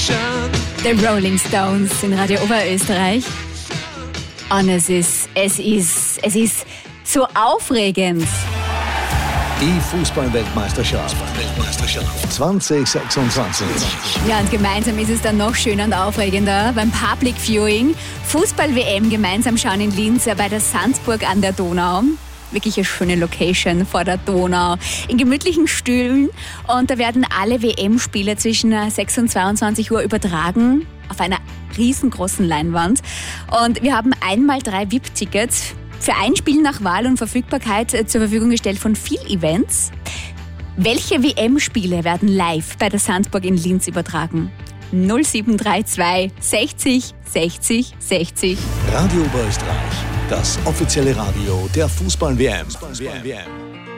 The Rolling Stones in Radio Oberösterreich. Und es ist so aufregend. Die Fußball-Weltmeisterschaft 2026. Ja, und gemeinsam ist es dann noch schöner und aufregender beim Public Viewing. Fußball-WM gemeinsam schauen in Linz bei der Salzburg an der Donau. Wirklich eine schöne Location vor der Donau. In gemütlichen Stühlen. Und da werden alle WM-Spiele zwischen 6 und 22 Uhr übertragen auf einer riesengroßen Leinwand. Und wir haben 1x3 VIP-Tickets für ein Spiel nach Wahl und Verfügbarkeit zur Verfügung gestellt von viel Events. Welche WM-Spiele werden live bei der Salzburg in Linz übertragen? 0732 60 60 60. Radio Oberösterreich, das offizielle Radio der Fußball-WM.